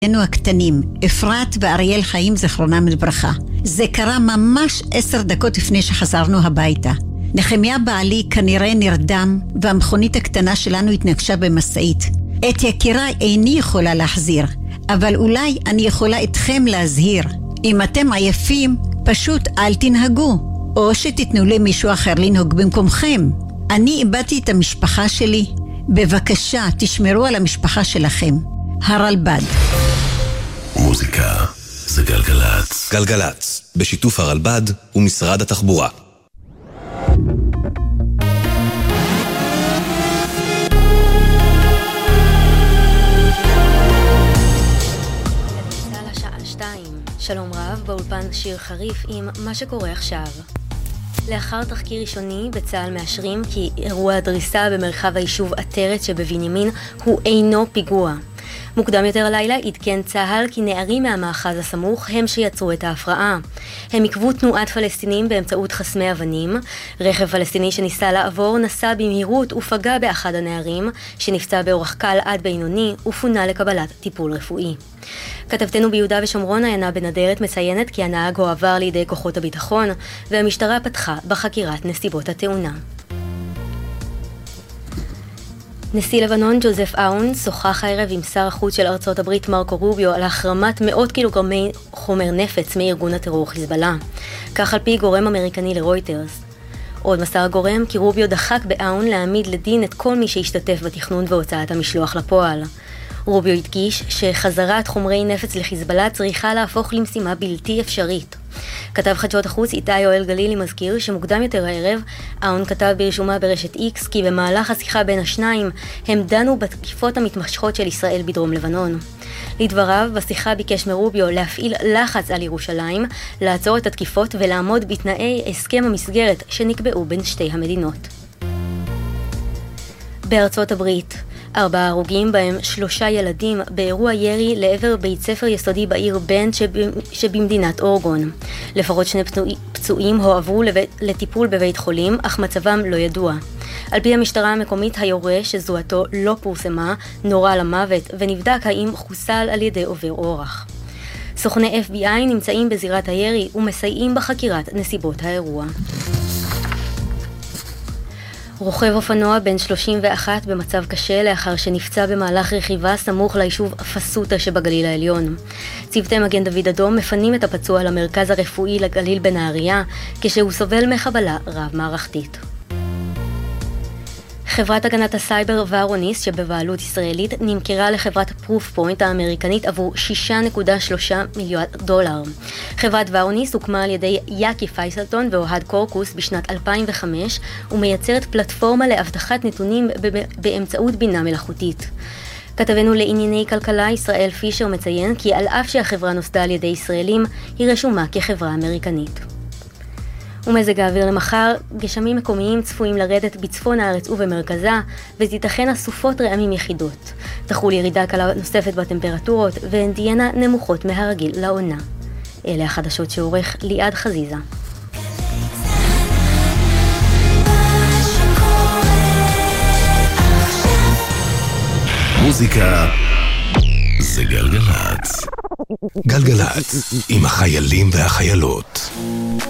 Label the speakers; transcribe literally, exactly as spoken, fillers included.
Speaker 1: היינו הקטנים, אפרת ואריאל חיים זכרונם לברכה. זה קרה ממש עשר דקות לפני שחזרנו הביתה. נחמיה בעלי כנראה נרדם, והמכונית הקטנה שלנו התנגשה במשאית. את יקירה איני יכולה להחזיר, אבל אולי אני יכולה אתכם להזהיר. אם אתם עייפים, פשוט אל תנהגו, או שתתנו למישהו אחר לנהוג במקומכם. אני איבדתי את המשפחה שלי. בבקשה, תשמרו על המשפחה שלכם. הרלב"ד.
Speaker 2: מוזיקה זה גלגלץ.
Speaker 3: גלגלץ, בשיתוף הרלב"ד ומשרד התחבורה.
Speaker 4: שלום רב, באולפן שיר חריף עם מה שקורה עכשיו. לאחר תחקיר ראשוני בצה"ל מאשרים כי אירוע הדריסה במרחב היישוב עטרת שבבנימין הוא אינו פיגוע. מוקדם יותר הלילה עדכן צה"ל כי נערים מהמאחז הסמוך הם שיצרו את ההפרעה. הם עקבו תנועת פלסטינים באמצעות חסמי אבנים. רכב פלסטיני שניסה לעבור נסע במהירות ופגע באחד הנערים, שנפצע באורח קל עד בינוני ופונה לקבלת טיפול רפואי. כתבתנו ביהודה ושומרון עיינה בן אדרת מציינת כי הנהג הועבר לידי כוחות הביטחון, והמשטרה פתחה בחקירת נסיבות התאונה. נשיא לבנון ג'וזף אאון שוחח הערב עם שר החוץ של ארצות הברית מרקו רוביו על החרמת מאות קילוגרמי חומר נפץ מארגון הטרור חיזבאללה. כך על פי גורם אמריקני לרויטרס. עוד מסר הגורם כי רוביו דחק באאון להעמיד לדין את כל מי שהשתתף בתכנון והוצאת המשלוח לפועל. רוביו הדגיש שחזרת חומרי נפץ לחיזבאללה צריכה להפוך למשימה בלתי אפשרית. כתב חדשות החוץ איתי יואל גלילי מזכיר שמוקדם יותר הערב אאון כתב ברשומה ברשת איקס כי במהלך השיחה בין השניים הם דנו בתקיפות המתמשכות של ישראל בדרום לבנון. לדבריו, בשיחה ביקש מרוביו להפעיל לחץ על ירושלים, לעצור את התקיפות ולעמוד בתנאי הסכם המסגרת שנקבעו בין שתי המדינות. בארצות הברית ארבעה הרוגים בהם שלושה ילדים באירוע ירי לעבר בית ספר יסודי בעיר בנד שב... שבמדינת אורגון. לפחות שני פצועים הועברו לבית... לטיפול בבית חולים, אך מצבם לא ידוע. על פי המשטרה המקומית היורה שזוהתו לא פורסמה, נורה למוות ונבדק האם חוסל על ידי עובר אורח. סוכני אף בי איי נמצאים בזירת הירי ומסייעים בחקירת נסיבות האירוע. רוכב אופנוע בן שלושים ואחת במצב קשה לאחר שנפצע במהלך רכיבה סמוך ליישוב פסוטה שבגליל העליון. צוותי מגן דוד אדום מפנים את הפצוע למרכז הרפואי לגליל בנהריה כשהוא סובל מחבלה רב מערכתית. חברת הגנת הסייבר וארוניס שבבעלות ישראלית נמכרה לחברת פרוף פוינט האמריקנית עבור שישה נקודה שלושה מיליון דולר. חברת וארוניס הוקמה על ידי יאקי פייסלטון ואוהד קורקוס בשנת אלפיים וחמש ומייצרת פלטפורמה לאבטחת נתונים באמצעות בינה מלאכותית. כתבנו לענייני כלכלה ישראל פישר מציין כי על אף שהחברה נוסדה על ידי ישראלים היא רשומה כחברה אמריקנית. ומזג האוויר למחר, גשמים מקומיים צפויים לרדת בצפון הארץ ובמרכזה, ותיתכן אסופות רעמים יחידות. תחול ירידה קלה נוספת בטמפרטורות, והן תהיינה נמוכות מהרגיל לעונה. אלה החדשות שעורך ליעד חזיזה.
Speaker 2: מוזיקה זה גלגלץ. גלגלץ עם החיילים והחיילות.